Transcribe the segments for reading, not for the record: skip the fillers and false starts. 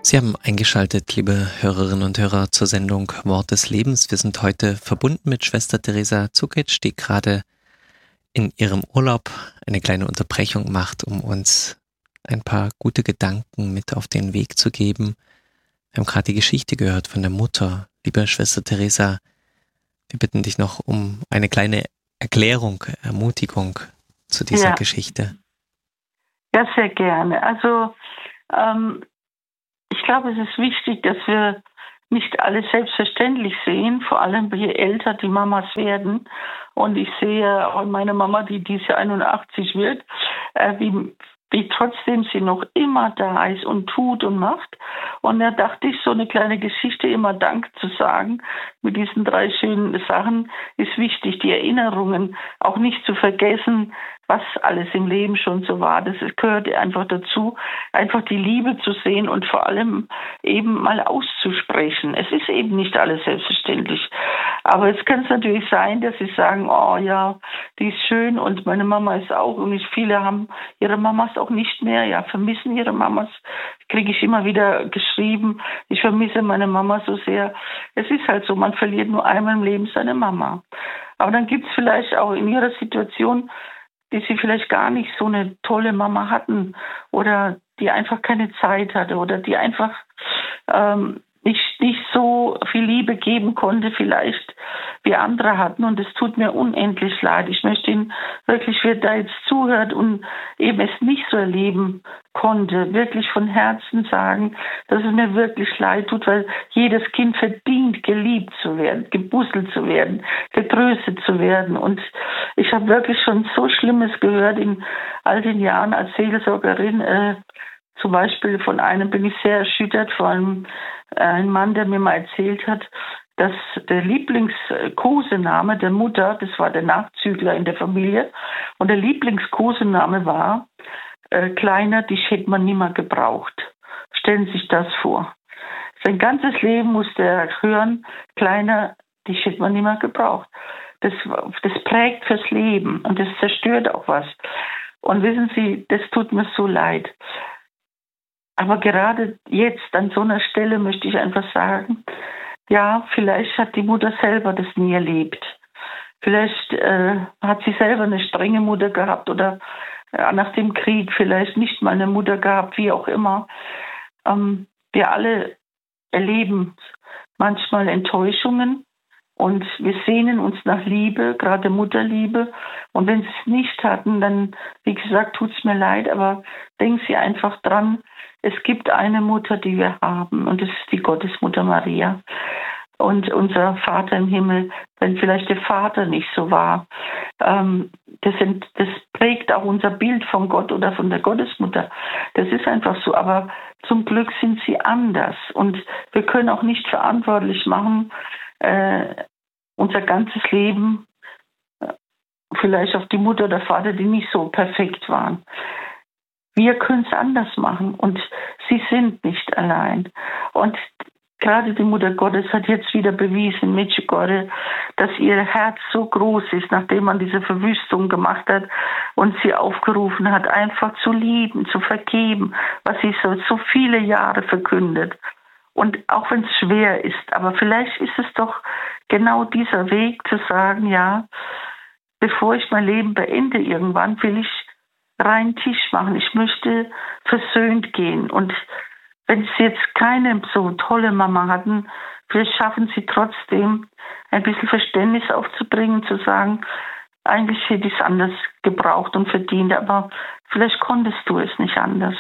Sie haben eingeschaltet, liebe Hörerinnen und Hörer, zur Sendung Wort des Lebens. Wir sind heute verbunden mit Schwester Teresa Zukic, die gerade in ihrem Urlaub eine kleine Unterbrechung macht, um uns ein paar gute Gedanken mit auf den Weg zu geben. Wir haben gerade die Geschichte gehört von der Mutter. Liebe Schwester Teresa, wir bitten dich noch um eine kleine Erklärung, Ermutigung zu dieser Ja, Geschichte. ja, sehr gerne. Also ich glaube, es ist wichtig, dass wir nicht alles selbstverständlich sehen, vor allem je älter die Mamas werden. Und ich sehe auch meine Mama, die dieses Jahr 81 wird, wie trotzdem sie noch immer da ist und tut und macht. Und da dachte ich, so eine kleine Geschichte, immer Dank zu sagen, mit diesen 3 schönen Sachen, ist wichtig, die Erinnerungen auch nicht zu vergessen, was alles im Leben schon so war. Das gehört einfach dazu, einfach die Liebe zu sehen und vor allem eben mal auszusprechen. Es ist eben nicht alles selbstverständlich. Aber jetzt kann es natürlich sein, dass sie sagen, oh ja, die ist schön und meine Mama ist auch. Und viele haben ihre Mamas auch nicht mehr, ja, vermissen ihre Mamas. Kriege ich immer wieder geschrieben, ich vermisse meine Mama so sehr. Es ist halt so, man verliert nur einmal im Leben seine Mama. Aber dann gibt es vielleicht auch in ihrer Situation, die sie vielleicht gar nicht so eine tolle Mama hatten oder die einfach keine Zeit hatte oder die einfach nicht so viel Liebe geben konnte, vielleicht wie andere hatten. Und es tut mir unendlich leid. Ich möchte Ihnen wirklich, wer da jetzt zuhört und eben es nicht so erleben konnte, wirklich von Herzen sagen, dass es mir wirklich leid tut, weil jedes Kind verdient, geliebt zu werden, gebusselt zu werden, getröstet zu werden. Und ich habe wirklich schon so Schlimmes gehört in all den Jahren als Seelsorgerin. Zum Beispiel von einem bin ich sehr erschüttert, von einem Mann, der mir mal erzählt hat, dass der Lieblingskosename der Mutter, das war der Nachzügler in der Familie, und der Lieblingskosename war Kleiner, dich hätte man nimmer gebraucht. Stellen Sie sich das vor. Sein ganzes Leben musste er hören, Kleiner, dich hätte man nimmer gebraucht. Das prägt fürs Leben und das zerstört auch was. Und wissen Sie, das tut mir so leid. Aber gerade jetzt an so einer Stelle möchte ich einfach sagen, ja, vielleicht hat die Mutter selber das nie erlebt. Vielleicht hat sie selber eine strenge Mutter gehabt oder nach dem Krieg vielleicht nicht mal eine Mutter gehabt, wie auch immer. Wir alle erleben manchmal Enttäuschungen und wir sehnen uns nach Liebe, gerade Mutterliebe. Und wenn sie es nicht hatten, dann, wie gesagt, tut es mir leid, aber denken Sie einfach dran, es gibt eine Mutter, die wir haben, und das ist die Gottesmutter Maria. Und unser Vater im Himmel, wenn vielleicht der Vater nicht so war, das prägt auch unser Bild von Gott oder von der Gottesmutter. Das ist einfach so. Aber zum Glück sind sie anders. Und wir können auch nicht verantwortlich machen, unser ganzes Leben vielleicht auf die Mutter oder Vater, die nicht so perfekt waren. Wir können es anders machen und sie sind nicht allein. Und gerade die Mutter Gottes hat jetzt wieder bewiesen in Medjugorje, dass ihr Herz so groß ist, nachdem man diese Verwüstung gemacht hat und sie aufgerufen hat, einfach zu lieben, zu vergeben, was sie so viele Jahre verkündet. Und auch wenn es schwer ist, aber vielleicht ist es doch genau dieser Weg zu sagen, ja, bevor ich mein Leben beende irgendwann, will ich reinen Tisch machen. Ich möchte versöhnt gehen. Und wenn Sie jetzt keine so tolle Mama hatten, vielleicht schaffen Sie trotzdem ein bisschen Verständnis aufzubringen, zu sagen, eigentlich hätte ich es anders gebraucht und verdient, aber vielleicht konntest du es nicht anders.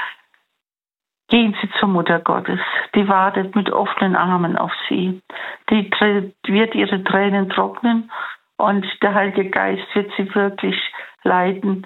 Gehen Sie zur Mutter Gottes. Die wartet mit offenen Armen auf Sie. Die wird ihre Tränen trocknen und der Heilige Geist wird sie wirklich leiten,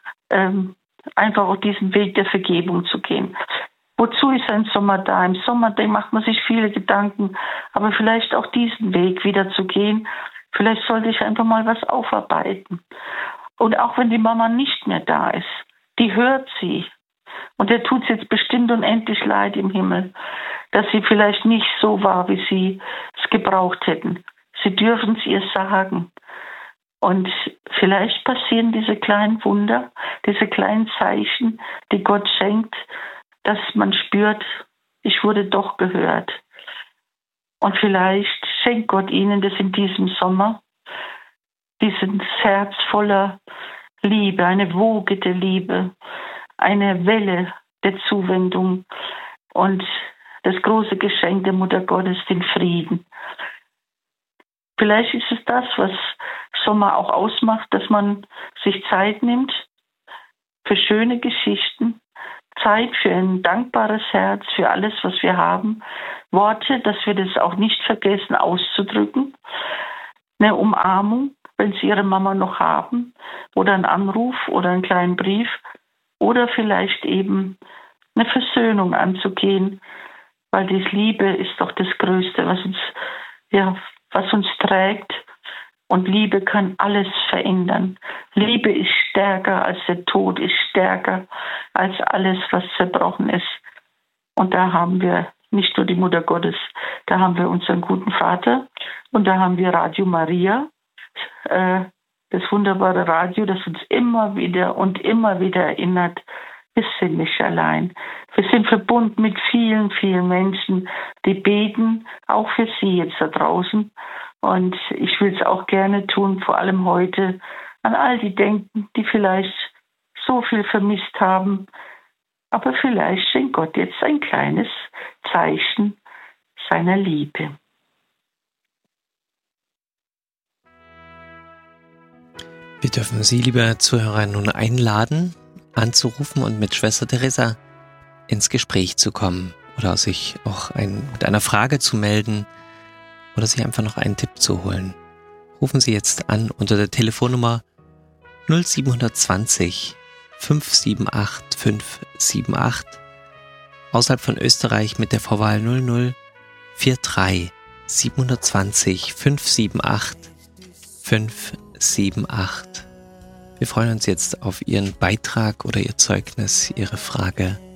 einfach auf diesen Weg der Vergebung zu gehen. Wozu ist ein Sommer da? Im Sommer macht man sich viele Gedanken, aber vielleicht auch diesen Weg wieder zu gehen. Vielleicht sollte ich einfach mal was aufarbeiten. Und auch wenn die Mama nicht mehr da ist, die hört sie. Und der tut es jetzt bestimmt unendlich leid im Himmel, dass sie vielleicht nicht so war, wie sie es gebraucht hätten. Sie dürfen es ihr sagen. Und vielleicht passieren diese kleinen Wunder, diese kleinen Zeichen, die Gott schenkt, dass man spürt, ich wurde doch gehört. Und vielleicht schenkt Gott Ihnen das in diesem Sommer, dieses Herz voller Liebe, eine Woge der Liebe, eine Welle der Zuwendung und das große Geschenk der Mutter Gottes, den Frieden. Vielleicht ist es das, was Sommer auch ausmacht, dass man sich Zeit nimmt für schöne Geschichten, Zeit für ein dankbares Herz, für alles, was wir haben, Worte, dass wir das auch nicht vergessen auszudrücken, eine Umarmung, wenn Sie Ihre Mama noch haben, oder einen Anruf oder einen kleinen Brief, oder vielleicht eben eine Versöhnung anzugehen, weil die Liebe ist doch das Größte, was uns trägt. Und Liebe kann alles verändern. Liebe ist stärker als der Tod, ist stärker als alles, was zerbrochen ist. Und da haben wir nicht nur die Mutter Gottes, da haben wir unseren guten Vater und da haben wir Radio Maria, das wunderbare Radio, das uns immer wieder erinnert, wir sind nicht allein. Wir sind verbunden mit vielen, vielen Menschen, die beten, auch für Sie jetzt da draußen. Und ich will es auch gerne tun, vor allem heute, an all die denken, die vielleicht so viel vermisst haben. Aber vielleicht schenkt Gott jetzt ein kleines Zeichen seiner Liebe. Wir dürfen Sie, liebe Zuhörer, nun einladen, anzurufen und mit Schwester Teresa ins Gespräch zu kommen oder sich auch mit einer Frage zu melden oder sich einfach noch einen Tipp zu holen. Rufen Sie jetzt an unter der Telefonnummer 0720 578 578, außerhalb von Österreich mit der Vorwahl 0043 720 578 578. Wir freuen uns jetzt auf Ihren Beitrag oder Ihr Zeugnis, Ihre Frage.